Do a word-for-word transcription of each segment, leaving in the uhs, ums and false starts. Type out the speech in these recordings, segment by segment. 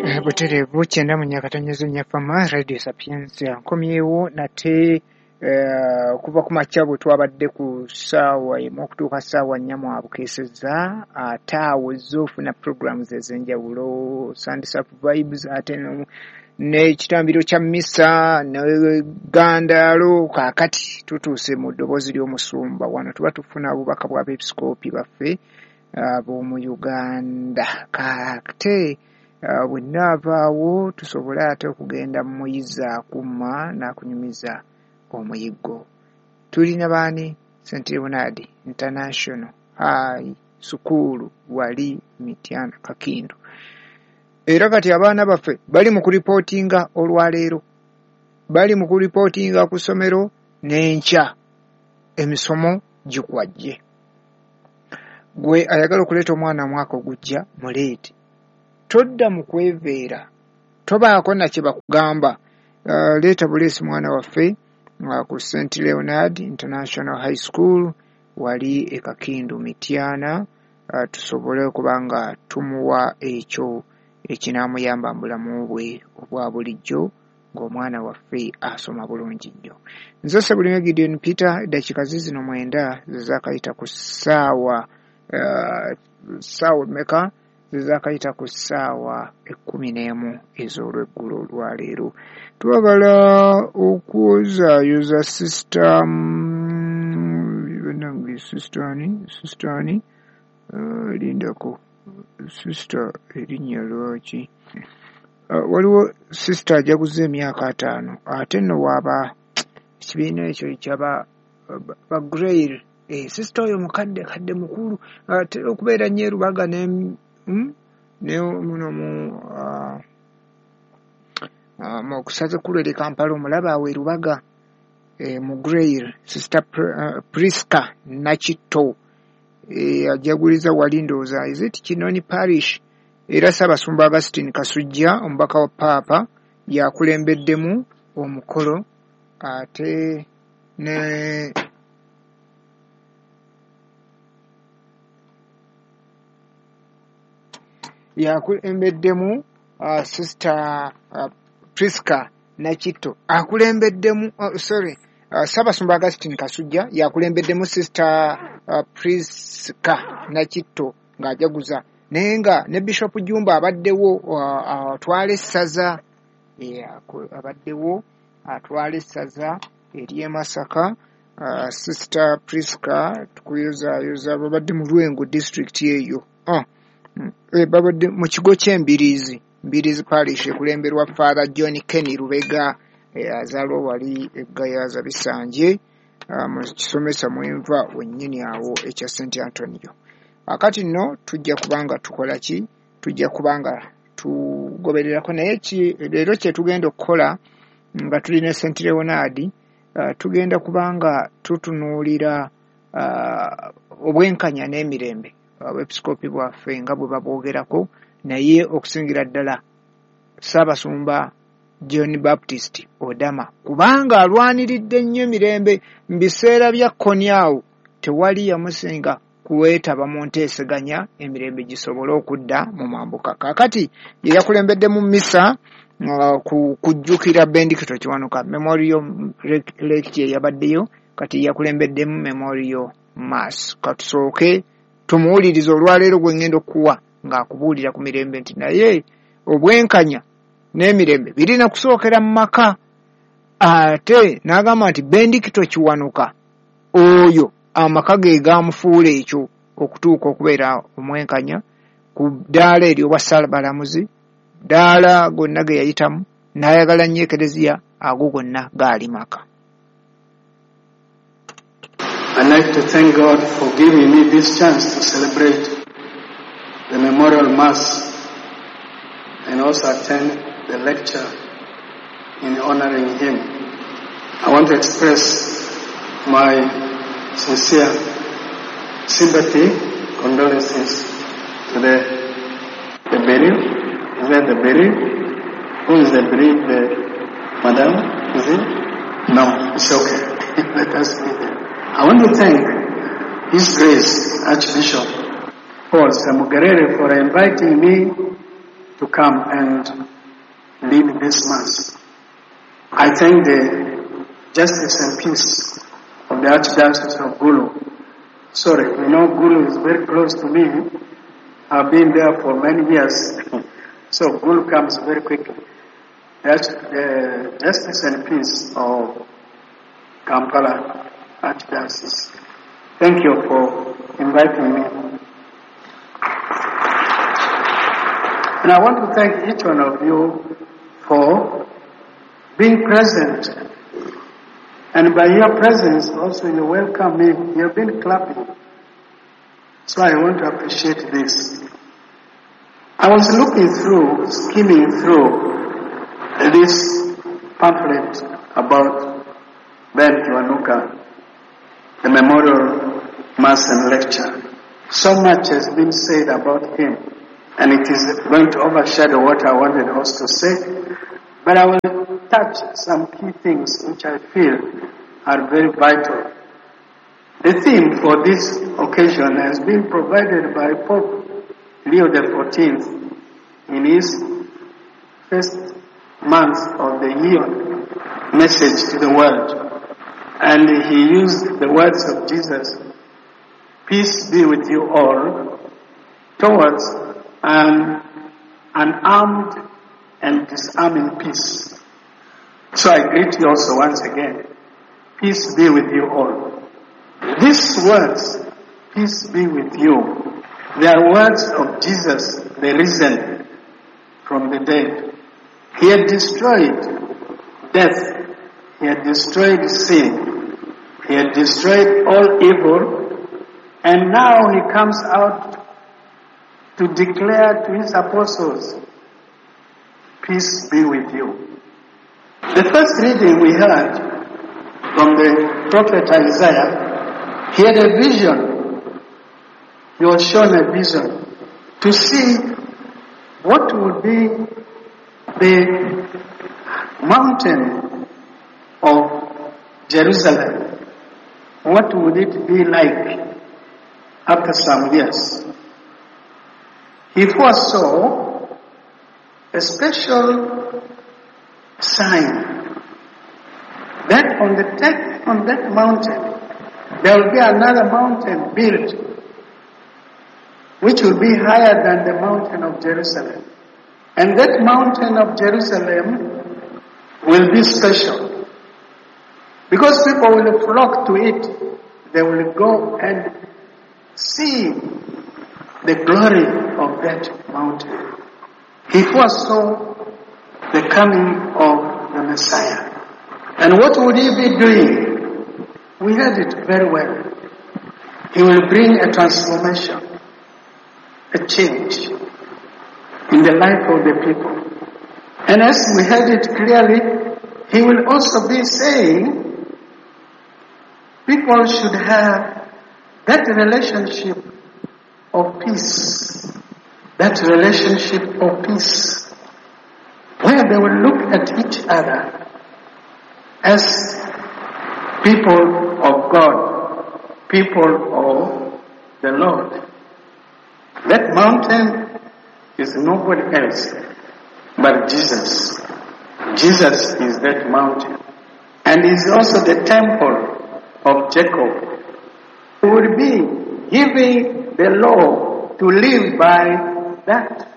Butereevu kyenda mu nyakatanyezo nnyafama Radio Sapiensia nkomyewo nate uh, okuva ku makya bwe twabadde ku ssaawa emu okutuuka ssaawa nnya mu abukeesezza ate awo zzo ofuna programs ez'enjawulo Sunday Sap Vibes ate n'ekitambiro kya mmisa ne gandaalo kaakati tutuuse mu ddoboozi ly'omusumba wano tuba tufuna obubaka bw'abeepisikoopi baffe ab'omu Uganda kaate Uh, bwe nnaavaawo tusobole ate okugenda mu muyizi akumma n'akunyumiza omuyiggo. Tulina baani? Saint Leonard International High School wali Mityana Kakindu. Era kati abaana baffe bali mu kuripootinga olwaleero, bali mu kuripootinga ku ssomero n'enkya emisomo gikwajje. Gwe ayagala okuleeta omwana mwaka ogujja muleete. Todda mu kweveera, tobaako na kye bakugamba. Uh, leeta buleesi mwana waffe uh, ku Saint Leonard International High School wali e Kakindu Mityana, uh, tusobole okuba nga tumuwa ekyo ekinaamuyamba mu bulamu bwe obwa bulijjo ng'omwana waffe asoma bulungi nnyo. Nze Sebulime Gideon Peter, eddakiika zino mwenda zezaakayita ku ssaawa uh, ssaawa meka zizakayita ku ssaawa ekkumi n'emu ez'olweggulo olwaleero. Twagala okuzaayoza sisita nange sisitaani sisitaani lindako sisita erinnya lwaki waliwo sisita ajaguza emyaka ataano ate nno waaba ekibiina ekyo kyaba bagrail sisita oyo mukadde kadde mukulu atera okubeera nnyo erubaga ne Hmm? ne muno mu uh, uh, mu kusaze kulere Kampala omulaba awe Rubaga e, mu Grail Sister Pr uh, Priska Nakito e, ajaguliza walindooza is it Kinoni Parish era Ssaabasumba Augustine Kasujja omubaka wa Paapa yakulembeddemu omukolo ate ne yakulembeddemu uh, Sister uh, Priska Nakito akulembeddemu uh, sorry uh, Ssaabasumba Augustine Kasujja yakulembeddemu Sister uh, Priska Nakito ng'ajaguza naye nga ne Bishop Jumba abaddewo uh, atwala essaza yeah, abaddewo atwala essaza ery'e Masaka. uh, Sister Priska tukuyozaayoza babadde mu Lwengo district eyo uh. E, babadde mu kigo ky'Embirizi Mbirizi Parish ekulemberwa Father John Kenny Rubega e, azaalwa wali eGayaza Bisanje uh, mu kisomesa mwenva wennyini awo ekya Saint Antonio. Akati nno tujja kubanga tukola ki tujja kubanga tugobererako naye ki leero kye tugenda okukola nga tulina Saint Leonard uh, tugenda kubanga tutunuulira uh, obwenkanya n'emirembe abeepisikoopi bwaffe nga bwe babwogerako naye okusingira ddala Ssaabasumba John Baptist Odama kubanga alwaniridde nnyo emirembe mu biseera bya Konyaawo tewali yamusinga kuweetaba mu nteeseganya emirembe gisobole okudda mu mambuka. Kaakati ye yakulembedde mu mmisa uh, ku kujjukira Bendikito Kiwanuka Memorial Lecture yabaddeyo kati yakulembeddemu Memorial Mass. Katusooke tumuwuliriza olwaleero gwe ngenda okuwa ng'akubuulira ku mirembe nti naye obwenkanya n'emirembe birina kusookera mu maka. Ate n'agamba nti Bendikito Kiwanuka oyo amaka ge gaamufuula ekyo okutuuka okubeera omwenkanya ku ddaala ery'obwa Ssaabalamuzi, ddaala gonna ge yayitamu n'ayagala nnyo ekereziya ago gonna gaali maka. I'd like to thank God for giving me this chance to celebrate the Memorial Mass and also attend the lecture in honoring him. I want to express my sincere sympathy, condolences to the, the burial. Is that the burial? Who is the burial? The madam? Is it? No, it's okay. Let us be there. I want to thank His Grace Archbishop Paul Samugarere for inviting me to come and lead this Mass. I thank the Justice and Peace of the Archdiocese of Gulu. Sorry, you know Gulu is very close to me. I've been there for many years. So Gulu comes very quickly. That's the Justice and Peace of Kampala Archdiocese. Thank you for inviting me. And I want to thank each one of you for being present. And by your presence, also you welcome me. You've been clapping. So I want to appreciate this. I was looking through, skimming through this pamphlet about Ben Kiwanuka, the Memorial Mass and Lecture. So much has been said about him, and it is going to overshadow what I wanted us to say. But I will touch some key things which I feel are very vital. The theme for this occasion has been provided by Pope Leo the fourteenth in his first month of the year message to the world. And he used the words of Jesus, "Peace be with you all," towards an unarmed and disarming peace. So I greet you also once again. Peace be with you all. These words, peace be with you, they are words of Jesus, the risen from the dead. He had destroyed death. He had destroyed sin. He had destroyed all evil. And now he comes out to declare to his apostles, peace be with you. The first reading we heard from the prophet Isaiah, he had a vision. He was shown a vision to see what would be the mountain of Jerusalem. What would it be like after some years? He foresaw a special sign that on the top on that mountain there will be another mountain built which will be higher than the mountain of Jerusalem. And that mountain of Jerusalem will be special because people will flock to it. They will go and see the glory of that mountain. He foresaw the coming of the Messiah. And what would he be doing? We heard it very well. He will bring a transformation, a change in the life of the people. And as we heard it clearly, he will also be saying people should have that relationship of peace, that relationship of peace, where they will look at each other as people of God, people of the Lord. That mountain is nobody else but Jesus. Jesus is that mountain. And is also the temple of Jacob, who will be giving the law to live by that.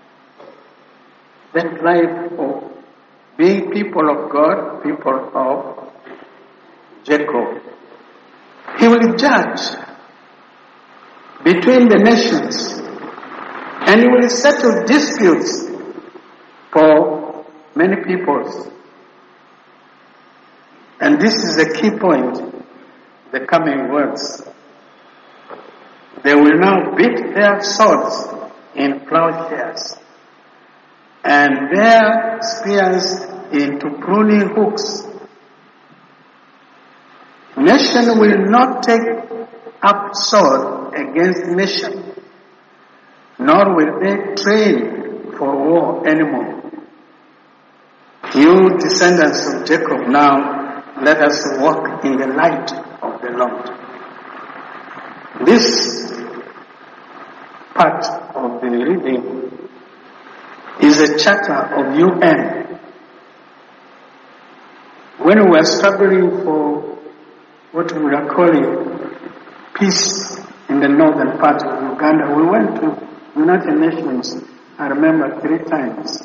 That life of being people of God, people of Jacob. He will judge between the nations, and he will settle disputes for many peoples. And this is a key point, the coming words. They will now beat their swords in plowshares and their spears into pruning hooks. Nation will not take up sword against nation, nor will they train for war anymore. You descendants of Jacob, now let us walk in the light of the Lord. This part of the reading is a charter of U N. When we were struggling for what we are calling peace in the northern part of Uganda, we went to United Nations, I remember, three times.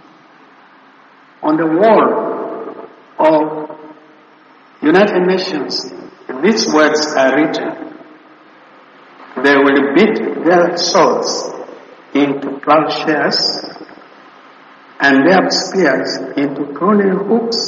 On the wall of United Nations, these words are written. They will beat their swords into plowshares and their spears into pruning hooks.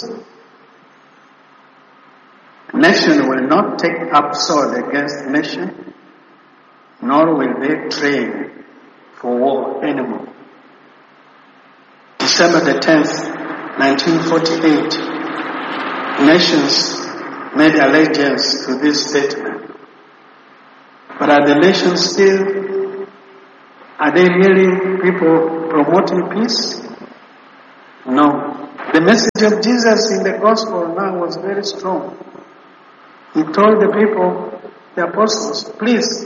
Nation will not take up sword against nation, nor will they train for war anymore. December the tenth, nineteen forty-eight, nations made allegiance to this statement. But are the nations still, are they really people promoting peace? No. The message of Jesus in the gospel now was very strong. He told the people, the apostles, please,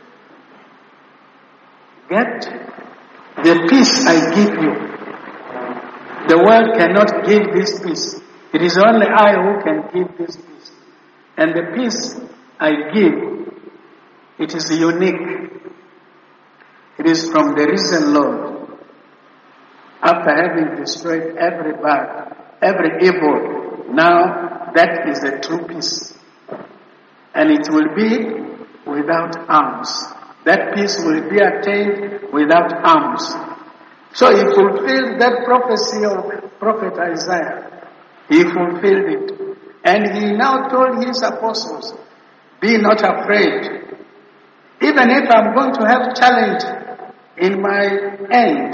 get the peace I give you. The world cannot give this peace. It is only I who can give this peace. And the peace I give, it is unique. It is from the risen Lord. After having destroyed every bad, every evil, now that is the true peace. And it will be without arms. That peace will be attained without arms. So he fulfilled that prophecy of Prophet Isaiah. He fulfilled it. And he now told his apostles, be not afraid. Even if I'm going to have challenge in my end,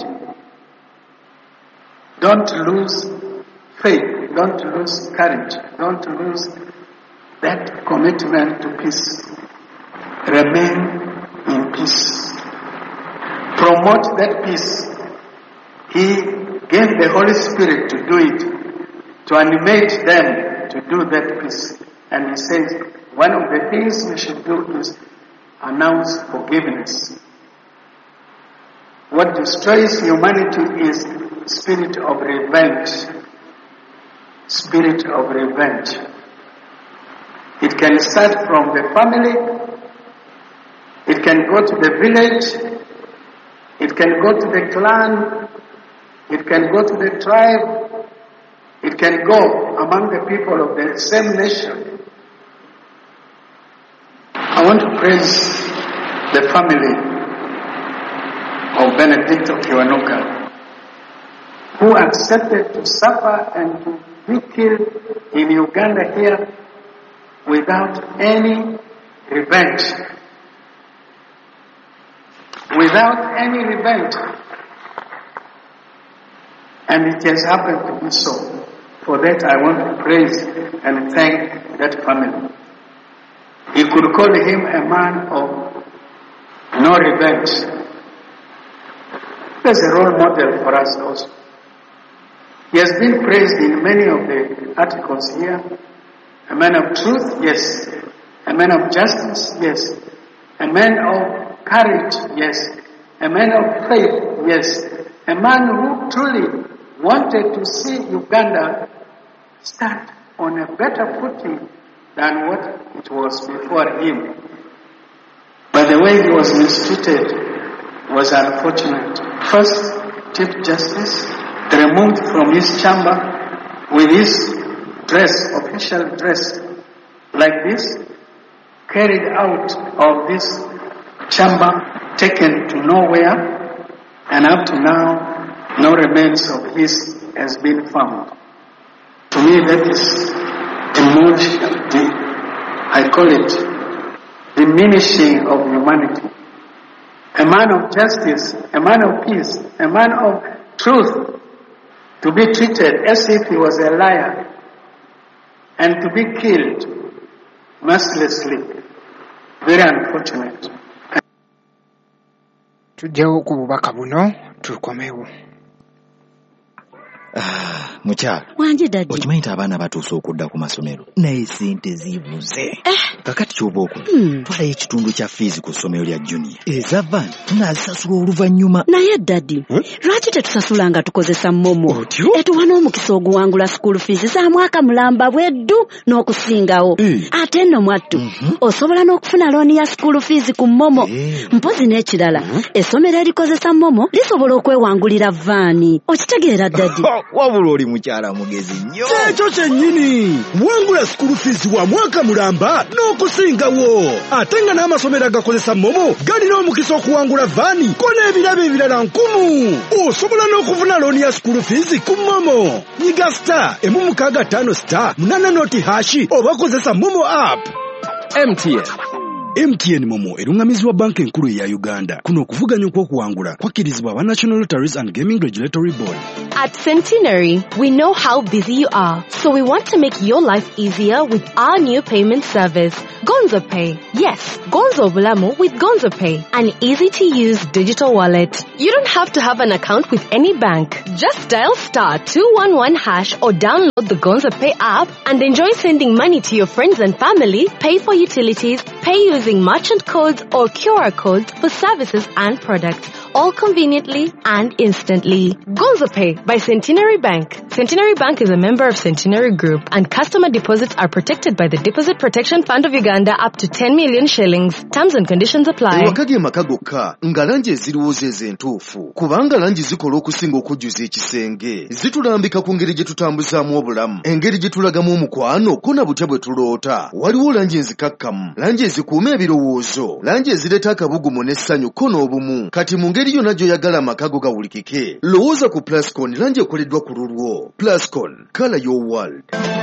don't lose faith, don't lose courage, don't lose that commitment to peace. Remain in peace. Promote that peace. He gave the Holy Spirit to do it, to animate them to do that peace. And he says, one of the things we should do is announce forgiveness. What destroys humanity is spirit of revenge. Spirit of revenge. It can start from the family. It can go to the village. It can go to the clan. It can go to the tribe. It can go among the people of the same nation. I want to praise the family of Benedict of Kiwanuka, who accepted to suffer and to be killed in Uganda here without any revenge. Without any revenge. And it has happened to be so. For that I want to praise and thank that family. You could call him a man of no revenge. There's a role model for us also. He has been praised in many of the articles here. A man of truth, yes. A man of justice, yes. A man of courage, yes. A man of faith, yes. A man who truly wanted to see Uganda stand on a better footing than what it was before him. But the way he was mistreated was unfortunate. First, Chief Justice removed from his chamber with his dress, official dress, like this, carried out of this chamber, taken to nowhere, and up to now, no remains of his has been found. To me, that is demolition, the, I call it diminishing of humanity. A man of justice, a man of peace, a man of truth, to be treated as if he was a liar and to be killed mercilessly. Very unfortunate. Tujjawo ku bubaka buno tukomewo. Ah, mukyala. Wanje daddy. Okimanyi nti abaana batuuse okudda ku masomero. Naye sente zibuze. Eh. Kakati ky'oba okola. Hmm. Twalayo ekitundu kya fees ku ssomero lya junior. Eza van tunaazisasula oluvannyuma. Naye daddy, hmm? Lwaki tetusasula nga tukozesa momo? Otyo? Etuwa n'omukisa oguwangula school fees za mwaka mulamba bweddu n'okusingawo. Mm. Ate nno mwattu, mm-hmm. Osobola n'okufuna looni ya school fees ku momo. Hey. Mpozi n'ekirala, mm-hmm. Essomero erikozesa momo lisobola okwewangulira vaani. Okitegeera daddy? Wabula oli mukyala mugezi nnyo. Ekyo kyennyini. Wangula school fees wa mwaka mulamba n'okusingawo. Ate nga n'amasomero agakozesa momo galina omukisa okuwangula vaani ko n'ebirabo ebirala nkumu. Osobola n'okufuna looni ya school fees ku momo. Nyiga star emu mukaaga ttaano star munana noti hashi oba kozesa momo app. M T N. M T N Momo erungamizibwa banka enkulu ya Uganda. Kuno okuvuganya okw'okuwangula kwakkirizibwa aba National Lotteries and Gaming Regulatory Board. At Centenary, we know how busy you are, so we want to make your life easier with our new payment service, Gonzo Pay. Yes, Gonzo Bulamu with Gonzo Pay, an easy-to-use digital wallet. You don't have to have an account with any bank. Just dial star two one one hash or download the Gonzo Pay app and enjoy sending money to your friends and family, pay for utilities, pay using merchant codes or Q R codes for services and products, all conveniently and instantly. Gonzo Pay by Centenary Bank. Centenary Bank is a member of Centenary Group, and customer deposits are protected by the Deposit Protection Fund of Uganda up to ten million shillings. Terms and conditions apply. Wakage makagoka nga langi eziriwooza ezentuufu kubanga langi zikola okusinga okujjuza ekisenge zitulambika ku ngeri gye tutambuzaamu obulamu, engeri gye tulagamu omukwano ko na butya bwe tuloota. Waliwo langi enzikakkamu, langi ezikuuma ebirowoozo, langi ezireeta akabugumu n'essanyu ko n'obumu. Kati mu ngeri yonna gy'oyagala amakago gawulikike, lowooza ku Plascon, langi ekoleddwa ku lulwo. Plascon, color your world.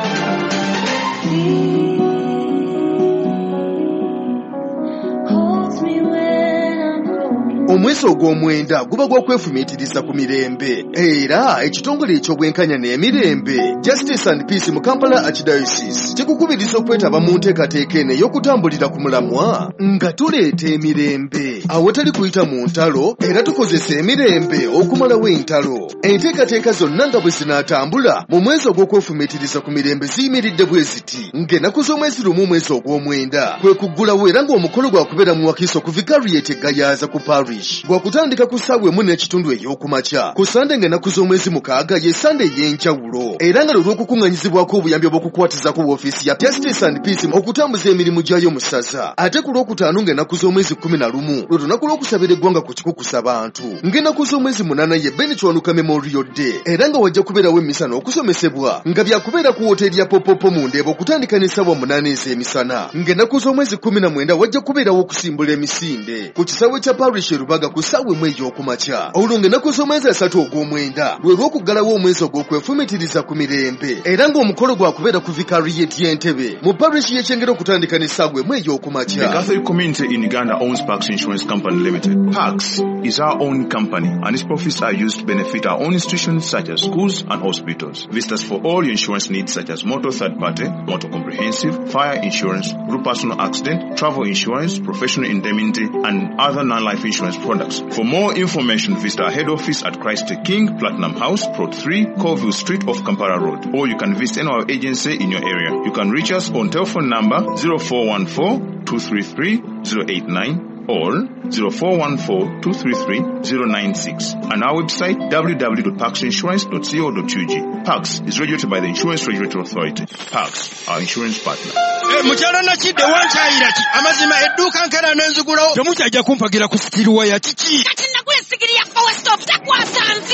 Omwezi ogw'omwenda guba gwa kwefumiitiriza ku mirembe era ekitongole eky'obwenkanya n'emirembe Justice and Peace mu Kampala Archdiocese kikukubiriza okwetaba mu nteekateeka eno ey'okutambulira ku mulamwa nga tuleeta emirembe awatali kuyita mu ntalo era tukozesa emirembe okumalawo entalo. Enteekateeka zonna nga bwe zinaatambula mu mwezi ogw'okwefumiitiriza ku mirembe ziyimiridde bwe ziti ng'ennaku z'omwezi lumu omwezi ogw'omwenda kwe kuggulawo era ng'omukolo gwakubeera mu wakiso ku Vicariate Gayaza ku Parish gwakutandika ku ssaawa emu n'ekitundu ey'okumakya ku Sande ng'ennaku z'omwezi mukaaga ye Sande ey'enjawulo era nga lw'okukuŋŋanyizibwako obuyambi obw'okukwatizako woofiisi ya Justice and Peace okutambuza emirimu gyayo mu ssaza. Ate ku lwokutaano ng'ennaku z'omwezi kkumi na lumu lwe lunaku lw'okusabira eggwanga ku kikukusa bantu, ng'ennaku z'omwezi munaana ye Ben Kiwanuka Memorial Day era nga wajja kubeerawo emisana okusomesebwa nga byakubeera ku woteeri ya Popopo mu Ndeeba okutandika n'essaawa munaana ez'emisana, ng'ennaku z'omwezi kkumi na mwenda wajja kubeerawo okusimbula emisinde ku kisaawe kya Parish Rubaga ku ssaawa emu ey'okumakya. Olwo ng'ennaku z'omwezi asatu ogw'omwenda lwe lw'okuggalawo omwezi ogw'okwefumiitiriza ku mirembe era ng'omukolo gwakubeera ku Vicariate y'Entebbe mu Parish y'Ekyengera okutandika n'essaawa emu ey'okumakya. The Catholic community in Uganda owns Parks Insurance Company Limited. Parks is our own company and its profits are used to benefit our own institutions such as schools and hospitals. Visit us for all your insurance needs such as motor third party, motor comprehensive, fire insurance, group personal accident, travel insurance, professional indemnity and other non-life insurance products. For more information, visit our head office at Christ the King, Platinum House, Plot three, Colville Street off Kampala Road, or you can visit any of our agency in your area. You can reach us on telephone number zero four one four, two three three, zero eight nine or zero four one four, two three three, zero nine six and our website w w w dot parks insurance dot co dot u g. Parks is regulated by the Insurance Regulatory Authority. Parks, our insurance partner. Eh, mukyala nakidde wankyayira ki amazima edduuka nkera n'enzigulawo temukyajja kumpagira ku sikiriwa ya kiki kati nagula sigiri ya Power Stop takwasa nze